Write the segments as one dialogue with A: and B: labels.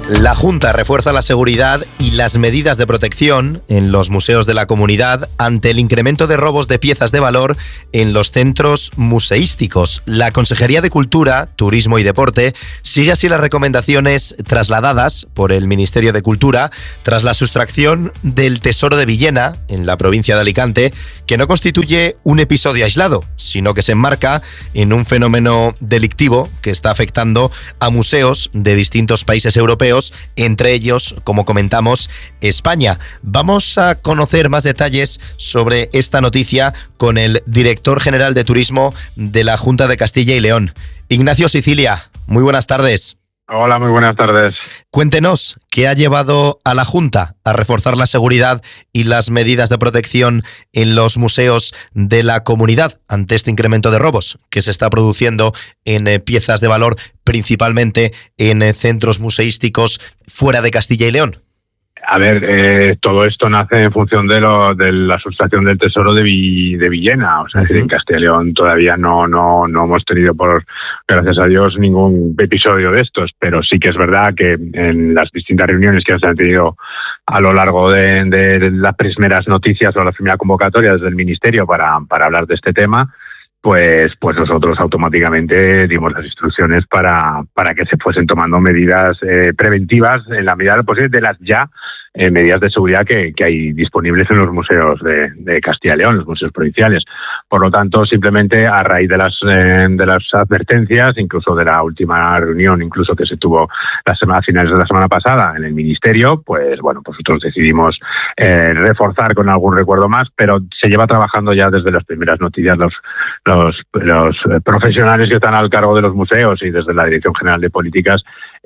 A: La Junta refuerza la seguridad y las medidas de protección en los museos de la comunidad ante el incremento de robos de piezas de valor en los centros museísticos. La Consejería de Cultura, Turismo y Deporte sigue así las recomendaciones trasladadas por el Ministerio de Cultura tras la sustracción del Tesoro de Villena, en la provincia de Alicante, que no constituye un episodio aislado, sino que se enmarca en un fenómeno delictivo que está afectando a museos de distintos países europeos, entre ellos, como comentamos, España. Vamos a conocer más detalles sobre esta noticia con el director general de Turismo de la Junta de Castilla y León, Ignacio Sicilia. Muy buenas tardes.
B: Hola, muy buenas tardes.
A: Cuéntenos, ¿qué ha llevado a la Junta a reforzar la seguridad y las medidas de protección en los museos de la comunidad ante este incremento de robos que se está produciendo en piezas de valor, principalmente en centros museísticos fuera de Castilla y León?
B: A ver, todo esto nace en función de la sustracción del Tesoro de Villena. O sea, en Castilla y León todavía no hemos tenido, gracias a Dios, ningún episodio de estos, pero sí que es verdad que en las distintas reuniones que se han tenido a lo largo de las primeras noticias o las primeras convocatorias del Ministerio para hablar de este tema, pues nosotros automáticamente dimos las instrucciones para que se fuesen tomando medidas preventivas en la medida de lo posible de las medidas de seguridad que hay disponibles en los museos de Castilla y León, los museos provinciales. Por lo tanto, simplemente a raíz de las advertencias, incluso de la última reunión, incluso que se tuvo a finales de la semana pasada en el Ministerio, pues nosotros decidimos reforzar con algún recuerdo más, pero se lleva trabajando ya desde las primeras noticias los profesionales que están al cargo de los museos y desde la Dirección General de Políticas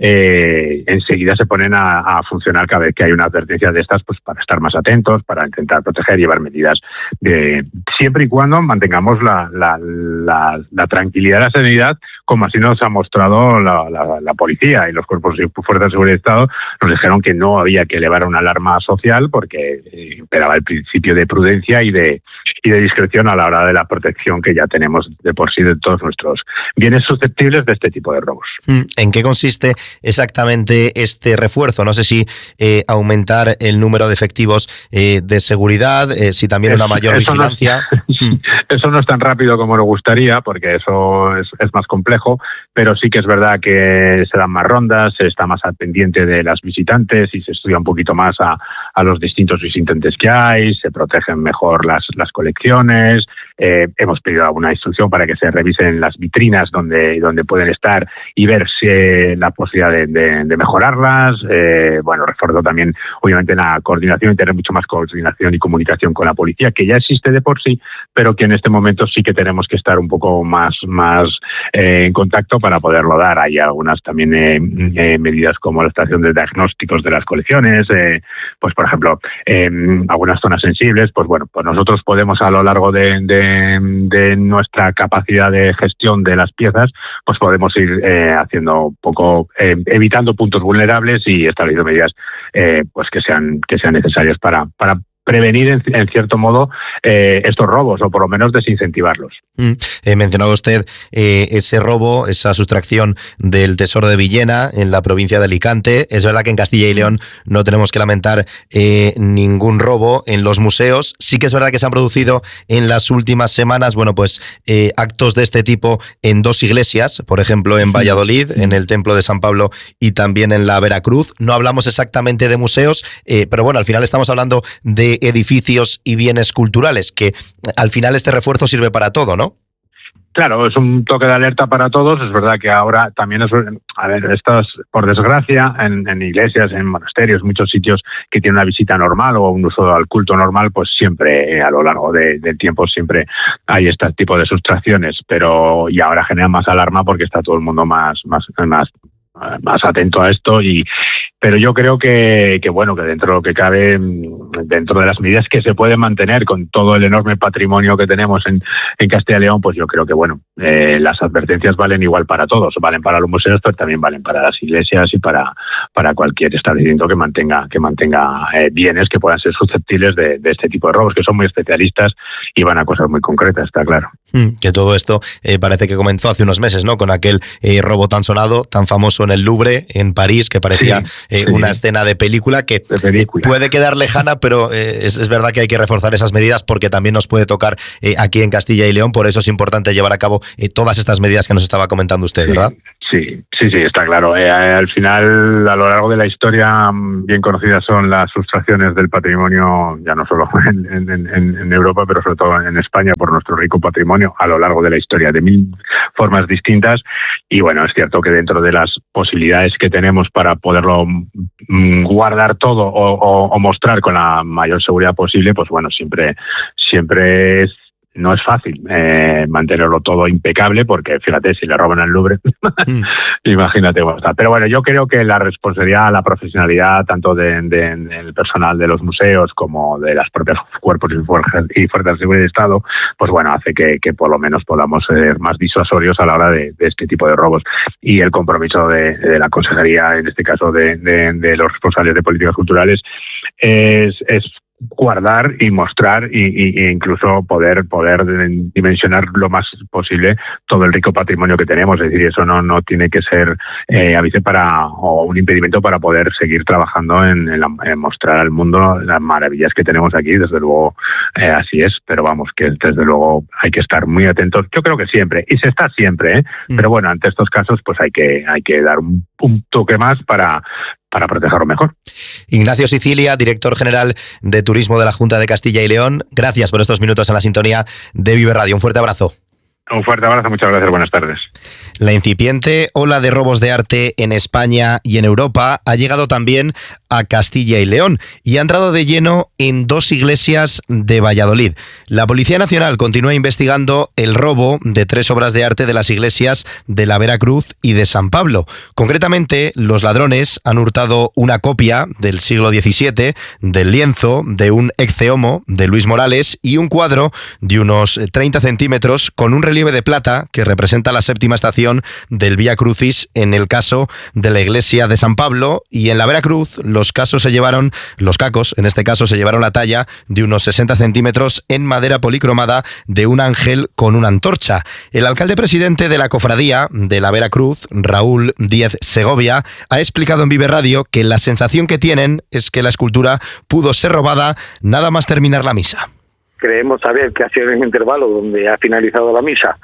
B: enseguida se ponen a funcionar cada vez que hay una advertencia de estas, pues para estar más atentos, para intentar proteger y llevar medidas siempre y cuando mantengamos la tranquilidad y la serenidad, como así nos ha mostrado la policía y los cuerpos y fuerzas de seguridad del Estado. Nos dijeron que no había que elevar una alarma social porque imperaba el principio de prudencia y de discreción a la hora de la protección que ya tenemos de por sí de todos nuestros bienes susceptibles de este tipo de robos.
A: ¿En qué consiste exactamente este refuerzo? No sé si aumentar el número de efectivos de seguridad, si también una mayor vigilancia.
B: Eso no es tan rápido como nos gustaría, porque eso es más complejo, pero sí que es verdad que se dan más rondas, se está más al pendiente de las visitantes y se estudia un poquito más a los distintos visitantes que hay, se protegen mejor las colecciones. Hemos pedido alguna instrucción para que se revisen las vitrinas donde pueden estar y ver si la posibilidad de mejorarlas. Refuerzo también, obviamente, la coordinación y tener mucho más coordinación y comunicación con la policía, que ya existe de por sí, pero que en este momento sí que tenemos que estar un poco más en contacto para poderlo dar. Hay algunas también medidas como la estación de diagnósticos de las colecciones, pues por ejemplo, algunas zonas sensibles, pues nosotros podemos a lo largo de nuestra capacidad de gestión de las piezas, pues podemos ir haciendo un poco, evitando puntos vulnerables y estableciendo medidas pues que sean necesarias para prevenir en cierto modo estos robos o por lo menos desincentivarlos.
A: Mencionaba usted ese robo, esa sustracción del Tesoro de Villena en la provincia de Alicante. Es verdad que en Castilla y León no tenemos que lamentar ningún robo en los museos. Sí que es verdad que se han producido en las últimas semanas actos de este tipo en dos iglesias, por ejemplo en Valladolid, en el Templo de San Pablo y también en la Veracruz. No hablamos exactamente de museos, pero al final estamos hablando de edificios y bienes culturales, que al final este refuerzo sirve para todo, ¿no?
B: Claro, es un toque de alerta para todos. Es verdad que ahora también estas, por desgracia, en iglesias, en monasterios, muchos sitios que tienen una visita normal o un uso al culto normal, pues siempre a lo largo del tiempo siempre hay este tipo de sustracciones, y ahora genera más alarma porque está todo el mundo más atento a esto pero yo creo que dentro de lo que cabe, dentro de las medidas que se pueden mantener con todo el enorme patrimonio que tenemos en Castilla y León, pues yo creo que las advertencias valen igual para todos, valen para los museos, pero también valen para las iglesias y para cualquier establecimiento que mantenga bienes que puedan ser susceptibles de este tipo de robos, que son muy especialistas y van a cosas muy concretas, está claro.
A: Que todo esto parece que comenzó hace unos meses, ¿no? Con aquel robo tan sonado, tan famoso caso en el Louvre, en París, que parecía una escena de película que puede quedar lejana, pero es verdad que hay que reforzar esas medidas porque también nos puede tocar aquí en Castilla y León. Por eso es importante llevar a cabo todas estas medidas que nos estaba comentando usted, ¿verdad?
B: Sí, está claro. Al final, a lo largo de la historia, bien conocidas son las sustracciones del patrimonio, ya no solo en Europa, pero sobre todo en España, por nuestro rico patrimonio a lo largo de la historia, de mil formas distintas. Y bueno, es cierto que dentro de las posibilidades que tenemos para poderlo guardar todo o mostrar con la mayor seguridad posible, pues bueno, siempre no es fácil mantenerlo todo impecable, porque fíjate, si le roban al Louvre, imagínate cómo está. Pero bueno, yo creo que la responsabilidad, la profesionalidad, tanto del personal de los museos como de las propias cuerpos y fuerzas de seguridad de Estado, pues bueno, hace que por lo menos podamos ser más disuasorios a la hora de este tipo de robos. Y el compromiso de la Consejería, en este caso de los responsables de políticas culturales, es guardar y mostrar e incluso poder dimensionar lo más posible todo el rico patrimonio que tenemos. Es decir, eso no tiene que ser o un impedimento para poder seguir trabajando en mostrar al mundo las maravillas que tenemos aquí. Desde luego así es, pero vamos, que desde luego hay que estar muy atentos. Yo creo que siempre, y se está siempre, pero bueno, ante estos casos pues hay que dar un toque más para protegerlo mejor.
A: Ignacio Sicilia, director general de Turismo de la Junta de Castilla y León, gracias por estos minutos en la sintonía de Vive Radio. Un fuerte abrazo.
B: Un fuerte abrazo, muchas gracias, buenas tardes.
A: La incipiente ola de robos de arte en España y en Europa ha llegado también a Castilla y León y ha entrado de lleno en 2 iglesias de Valladolid. La Policía Nacional continúa investigando el robo de 3 obras de arte de las iglesias de la Veracruz y de San Pablo. Concretamente, los ladrones han hurtado una copia del siglo XVII del lienzo de un Ecce Homo de Luis Morales y un cuadro de unos 30 centímetros con un relieve de plata que representa la 7ª estación del Vía Crucis en el caso de la iglesia de San Pablo, y en la Veracruz los cacos en este caso se llevaron la talla de unos 60 centímetros en madera policromada de un ángel con una antorcha. El alcalde presidente de la cofradía de la Veracruz, Raúl Díez Segovia, ha explicado en Vive Radio que la sensación que tienen es que la escultura pudo ser robada nada más terminar la misa.
C: Creemos saber que ha sido en el intervalo donde ha finalizado la misa,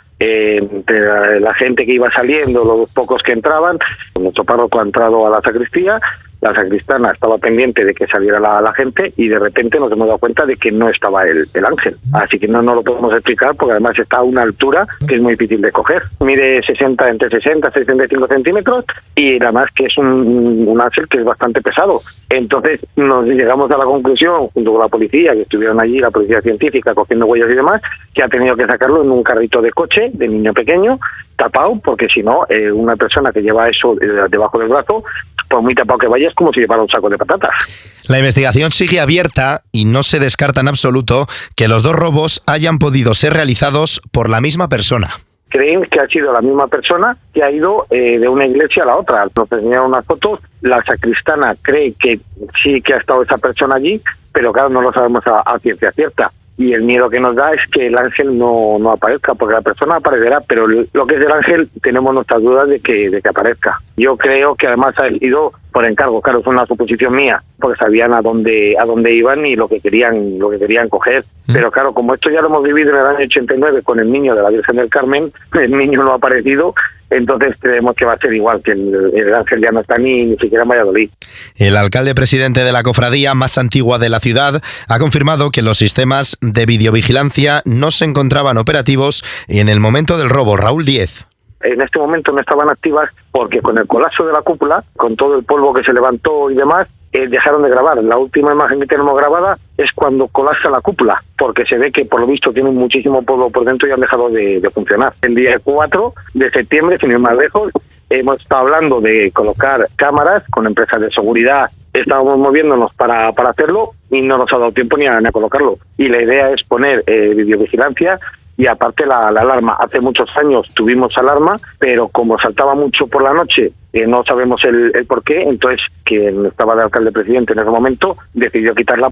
C: entre la gente que iba saliendo, los pocos que entraban, nuestro párroco ha entrado a la sacristía, la sacristana estaba pendiente de que saliera la gente y de repente nos hemos dado cuenta de que no estaba el ángel. Así que no lo podemos explicar porque además está a una altura que es muy difícil de coger. Mide entre 60 y 65 centímetros y además que es un ángel que es bastante pesado. Entonces nos llegamos a la conclusión, junto con la policía, que estuvieron allí, la policía científica, cogiendo huellas y demás, que ha tenido que sacarlo en un carrito de coche de niño pequeño, tapado, porque si no, una persona que lleva eso debajo del brazo, por muy tapado que vaya, es como si llevara un saco de patatas.
A: La investigación sigue abierta y no se descarta en absoluto que los 2 robos hayan podido ser realizados por la misma persona.
C: Creen que ha sido la misma persona que ha ido de una iglesia a la otra. Nos enseñaron unas fotos, la sacristana cree que sí que ha estado esa persona allí, pero claro, no lo sabemos a ciencia cierta. Y el miedo que nos da es que el ángel no aparezca, porque la persona aparecerá, pero lo que es el ángel tenemos nuestras dudas de que aparezca. Yo creo que además ha ido por encargo, claro, es una suposición mía, porque sabían a dónde iban y lo que querían coger. Pero claro, como esto ya lo hemos vivido en el año 89 con el niño de la Virgen del Carmen, el niño no ha aparecido, entonces creemos que va a ser igual, que el ángel ya no está ni siquiera en Valladolid.
A: El alcalde presidente de la cofradía más antigua de la ciudad ha confirmado que los sistemas de videovigilancia no se encontraban operativos en el momento del robo. Raúl Díez.
C: En este momento no estaban activas porque con el colapso de la cúpula, con todo el polvo que se levantó y demás, dejaron de grabar. La última imagen que tenemos grabada es cuando colapsa la cúpula, porque se ve que por lo visto tienen muchísimo polvo por dentro y han dejado de funcionar. El día 4 de septiembre, sin ir más lejos, hemos estado hablando de colocar cámaras con empresas de seguridad. Estábamos moviéndonos para hacerlo y no nos ha dado tiempo ni a colocarlo. Y la idea es poner videovigilancia. Y aparte la alarma. Hace muchos años tuvimos alarma, pero como saltaba mucho por la noche, no sabemos el por qué, entonces quien estaba de alcalde presidente en ese momento decidió quitarla.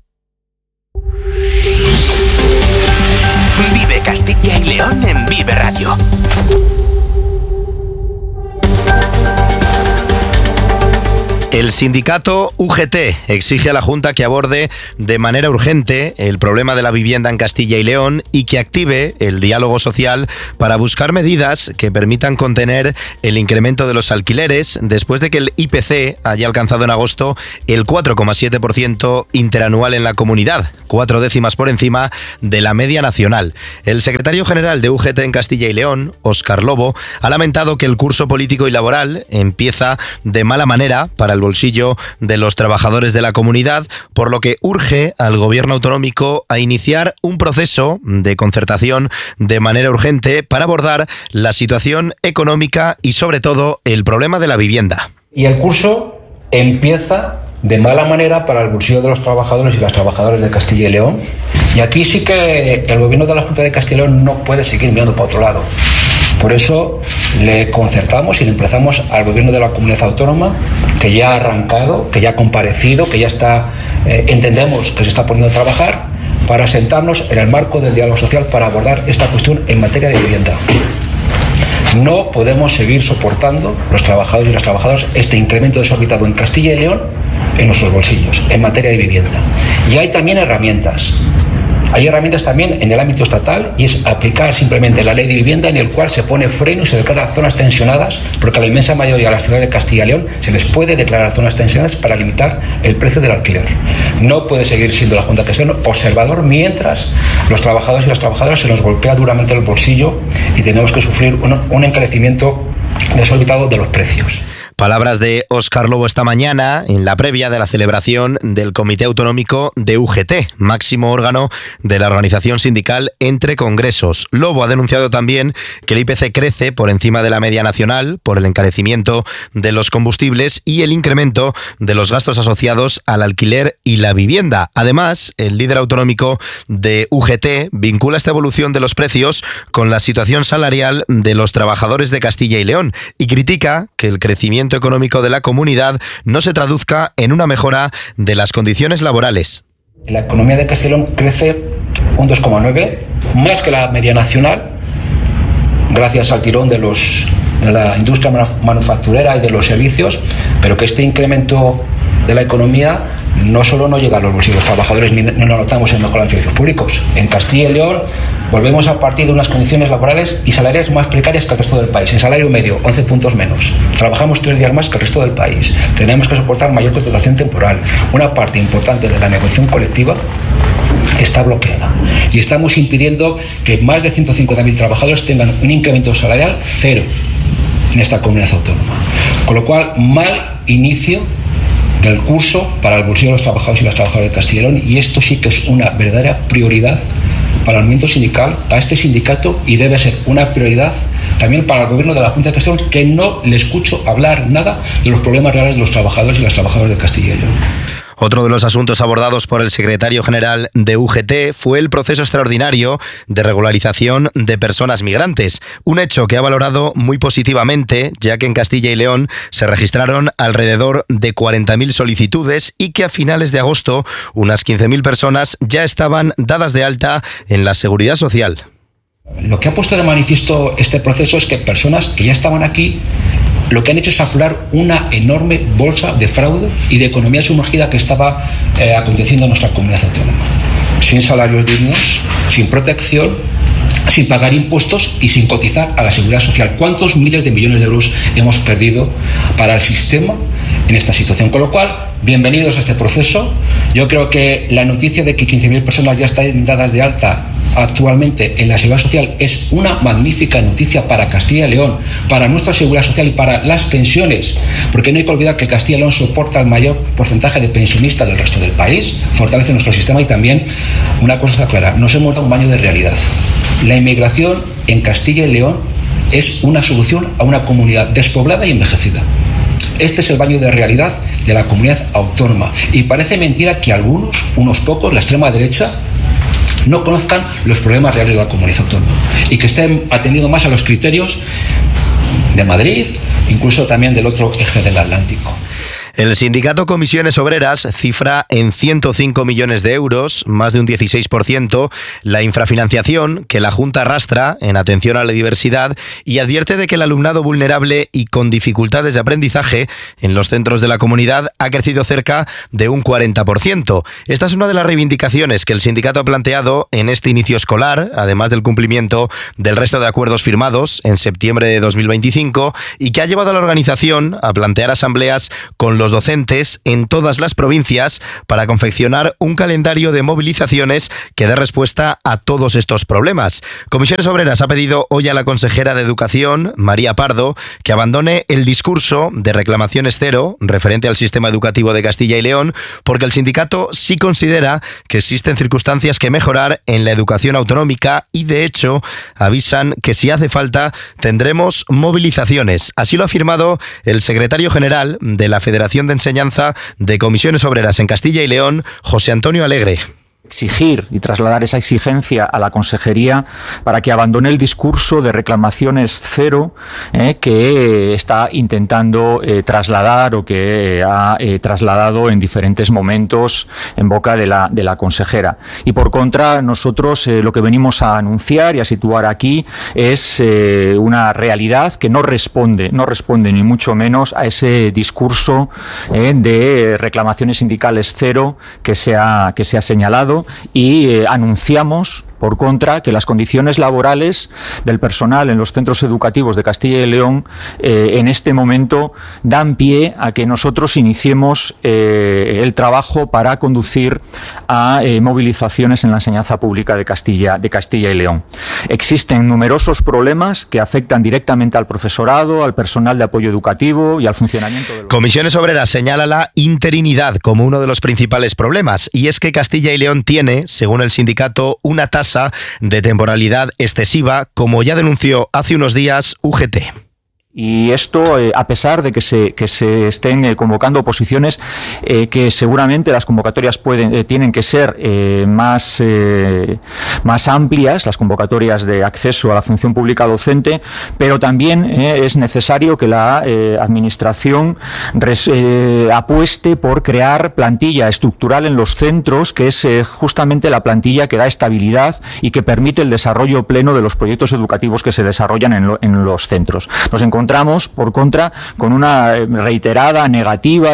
D: Vive Castilla y León en Vive Radio.
A: El sindicato UGT exige a la Junta que aborde de manera urgente el problema de la vivienda en Castilla y León y que active el diálogo social para buscar medidas que permitan contener el incremento de los alquileres después de que el IPC haya alcanzado en agosto el 4,7% interanual en la comunidad, 4 décimas por encima de la media nacional. El secretario general de UGT en Castilla y León, Óscar Lobo, ha lamentado que el curso político y laboral empieza de mala manera para el bolsillo de los trabajadores de la comunidad, por lo que urge al gobierno autonómico a iniciar un proceso de concertación de manera urgente para abordar la situación económica y sobre todo el problema de la vivienda.
D: Y el curso empieza de mala manera para el bolsillo de los trabajadores y las trabajadoras de Castilla y León. Y aquí sí que el gobierno de la Junta de Castilla y León no puede seguir mirando para otro lado. Por eso le concertamos y le emplazamos al gobierno de la comunidad autónoma, que ya ha arrancado, que ya ha comparecido, que ya está, entendemos que se está poniendo a trabajar, para sentarnos en el marco del diálogo social para abordar esta cuestión en materia de vivienda. No podemos seguir soportando, los trabajadores y las trabajadoras, este incremento desorbitado en Castilla y León en nuestros bolsillos, en materia de vivienda. Y hay también herramientas. Hay herramientas también en el ámbito estatal y es aplicar simplemente la ley de vivienda en el cual se pone freno y se declara zonas tensionadas, porque a la inmensa mayoría de la ciudad de Castilla y León se les puede declarar zonas tensionadas para limitar el precio del alquiler. No puede seguir siendo la Junta de Castilla y León observador mientras los trabajadores y las trabajadoras se nos golpea duramente el bolsillo y tenemos que sufrir un encarecimiento desorbitado de los precios.
A: Palabras de Óscar Lobo esta mañana en la previa de la celebración del Comité Autonómico de UGT, máximo órgano de la organización sindical entre congresos. Lobo ha denunciado también que el IPC crece por encima de la media nacional por el encarecimiento de los combustibles y el incremento de los gastos asociados al alquiler y la vivienda. Además, el líder autonómico de UGT vincula esta evolución de los precios con la situación salarial de los trabajadores de Castilla y León y critica que el crecimiento económico de la comunidad no se traduzca en una mejora de las condiciones laborales.
D: La economía de Castilla y León crece un 2,9, más que la media nacional, gracias al tirón de la industria manufacturera y de los servicios, pero que este incremento de la economía no solo no llega a los bolsillos de los trabajadores ni lo notamos en mejorar los servicios públicos. En Castilla y León volvemos a partir de unas condiciones laborales y salariales más precarias que el resto del país. En salario medio, 11 puntos menos. Trabajamos 3 días más que el resto del país. Tenemos que soportar mayor contratación temporal. Una parte importante de la negociación colectiva está bloqueada. Y estamos impidiendo que más de 150.000 trabajadores tengan un incremento salarial cero en esta comunidad autónoma. Con lo cual, mal inicio del curso para el bolsillo de los trabajadores y las trabajadoras de Castilla y León, y esto sí que es una verdadera prioridad para el movimiento sindical, para este sindicato, y debe ser una prioridad también para el gobierno de la Junta de Castilla y León, que no le escucho hablar nada de los problemas reales de los trabajadores y las trabajadoras de Castilla y León.
A: Otro de los asuntos abordados por el secretario general de UGT fue el proceso extraordinario de regularización de personas migrantes, un hecho que ha valorado muy positivamente, ya que en Castilla y León se registraron alrededor de 40.000 solicitudes y que a finales de agosto unas 15.000 personas ya estaban dadas de alta en la Seguridad Social.
D: Lo que ha puesto de manifiesto este proceso es que personas que ya estaban aquí lo que han hecho es aflorar una enorme bolsa de fraude y de economía sumergida que estaba aconteciendo en nuestra comunidad autónoma. Sin salarios dignos, sin protección, sin pagar impuestos y sin cotizar a la Seguridad Social. ¿Cuántos miles de millones de euros hemos perdido para el sistema en esta situación? Con lo cual, bienvenidos a este proceso. Yo creo que la noticia de que 15.000 personas ya están dadas de alta actualmente en la Seguridad Social es una magnífica noticia para Castilla y León, para nuestra Seguridad Social y para las pensiones, porque no hay que olvidar que Castilla y León soporta el mayor porcentaje de pensionistas del resto del país, fortalece nuestro sistema y también, una cosa está clara, nos hemos dado un baño de realidad. La inmigración en Castilla y León es una solución a una comunidad despoblada y envejecida. Este es el baño de realidad de la comunidad autónoma y parece mentira que algunos, unos pocos, la extrema derecha, no conozcan los problemas reales de la comunidad autónoma y que estén atendiendo más a los criterios de Madrid, incluso también del otro eje del Atlántico.
A: El sindicato Comisiones Obreras cifra en 105 millones de euros, más de un 16%, la infrafinanciación que la Junta arrastra en atención a la diversidad y advierte de que el alumnado vulnerable y con dificultades de aprendizaje en los centros de la comunidad ha crecido cerca de un 40%. Esta es una de las reivindicaciones que el sindicato ha planteado en este inicio escolar, además del cumplimiento del resto de acuerdos firmados en septiembre de 2025 y que ha llevado a la organización a plantear asambleas con los docentes en todas las provincias para confeccionar un calendario de movilizaciones que dé respuesta a todos estos problemas. Comisiones Obreras ha pedido hoy a la consejera de Educación, María Pardo, que abandone el discurso de reclamaciones cero referente al sistema educativo de Castilla y León, porque el sindicato sí considera que existen circunstancias que mejorar en la educación autonómica y, de hecho, avisan que si hace falta tendremos movilizaciones. Así lo ha afirmado el secretario general de la Federación de Enseñanza de Comisiones Obreras en Castilla y León, José Antonio Alegre.
E: Exigir y trasladar esa exigencia a la Consejería para que abandone el discurso de reclamaciones cero que está intentando trasladar o que ha trasladado en diferentes momentos en boca de la consejera. Y por contra, nosotros lo que venimos a anunciar y a situar aquí es una realidad que no responde ni mucho menos a ese discurso de reclamaciones sindicales cero que se ha señalado. Y anunciamos, por contra, que las condiciones laborales del personal en los centros educativos de Castilla y León en este momento dan pie a que nosotros iniciemos el trabajo para conducir a movilizaciones en la enseñanza pública de Castilla y León. Existen numerosos problemas que afectan directamente al profesorado, al personal de apoyo educativo y al funcionamiento de los...
A: Comisiones Obreras señala la interinidad como uno de los principales problemas, y es que Castilla y León tiene, según el sindicato, una tasa de temporalidad excesiva, como ya denunció hace unos días UGT.
E: Y esto, a pesar de que se estén convocando oposiciones, que seguramente las convocatorias tienen que ser más amplias, las convocatorias de acceso a la función pública docente, pero también es necesario que la Administración apueste por crear plantilla estructural en los centros, que es justamente la plantilla que da estabilidad y que permite el desarrollo pleno de los proyectos educativos que se desarrollan en los centros. Nos encontramos, por contra, con una reiterada negativa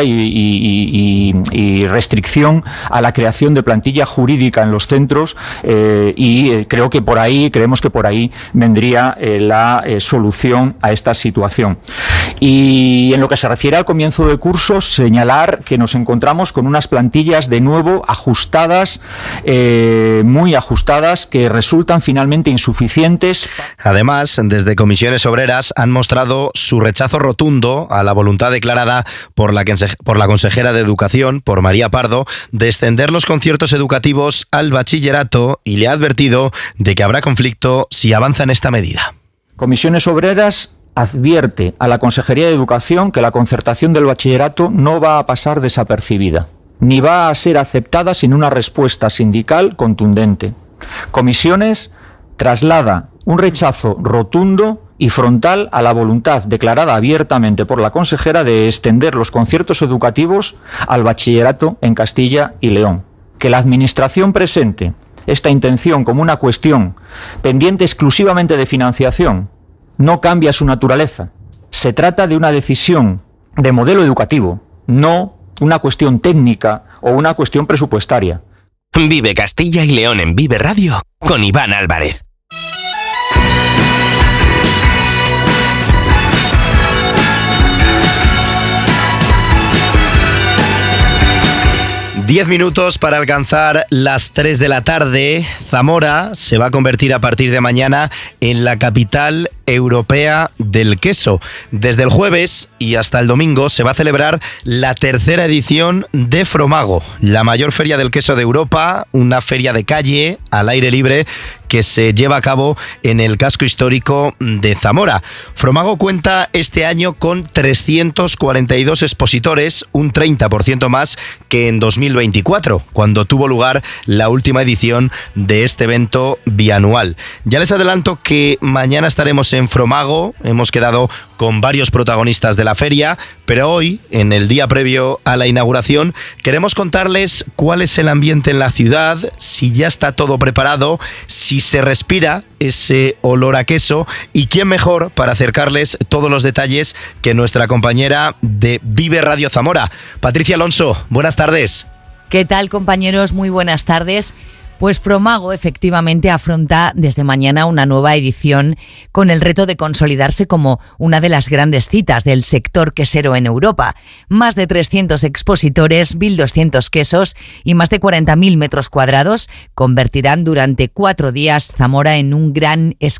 E: y restricción a la creación de plantilla jurídica en los centros, y creemos que por ahí vendría la solución a esta situación. Y en lo que se refiere al comienzo de curso, señalar que nos encontramos con unas plantillas de nuevo ajustadas, muy ajustadas, que resultan finalmente insuficientes.
A: Además, desde Comisiones Obreras han mostrado su rechazo rotundo a la voluntad declarada por la consejera de Educación, por María Pardo, de extender los conciertos educativos al bachillerato, y le ha advertido de que habrá conflicto si avanza en esta medida.
E: Comisiones Obreras advierte a la Consejería de Educación que la concertación del bachillerato no va a pasar desapercibida, ni va a ser aceptada sin una respuesta sindical contundente. Comisiones traslada un rechazo rotundo y frontal a la voluntad declarada abiertamente por la consejera de extender los conciertos educativos al bachillerato en Castilla y León. Que la Administración presente esta intención como una cuestión pendiente exclusivamente de financiación no cambia su naturaleza. Se trata de una decisión de modelo educativo, no una cuestión técnica o una cuestión presupuestaria.
F: Vive Castilla y León en Vive Radio con Iván Álvarez.
A: Diez minutos para alcanzar las 3 de la tarde. Zamora se va a convertir a partir de mañana en la capital europea del queso. Desde el jueves y hasta el domingo se va a celebrar la tercera edición de Fromago, la mayor feria del queso de Europa, una feria de calle al aire libre que se lleva a cabo en el casco histórico de Zamora. Fromago cuenta este año con 342 expositores, un 30% más que en 2024, cuando tuvo lugar la última edición de este evento bianual. Ya les adelanto que mañana estaremos en Fromago, hemos quedado con varios protagonistas de la feria, pero hoy, en el día previo a la inauguración, queremos contarles cuál es el ambiente en la ciudad, si ya está todo preparado, si se respira ese olor a queso y quién mejor para acercarles todos los detalles que nuestra compañera de Vive Radio Zamora. Patricia Alonso, buenas tardes.
G: ¿Qué tal, compañeros? Muy buenas tardes. Pues Fromago efectivamente afronta desde mañana una nueva edición con el reto de consolidarse como una de las grandes citas del sector quesero en Europa. Más de 300 expositores, 1.200 quesos y más de 40.000 metros cuadrados convertirán durante 4 días Zamora en un gran